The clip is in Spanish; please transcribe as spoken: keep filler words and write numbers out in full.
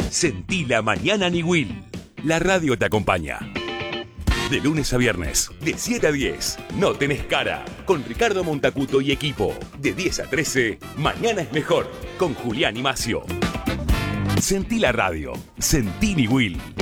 Sentí la mañana Niwil. La radio te acompaña. De lunes a viernes, de siete a diez, No Tenés Cara, con Ricardo Montacuto y equipo. De diez a trece, Mañana es Mejor, con Julián y Macio. Sentí la radio. Sentí Niwil.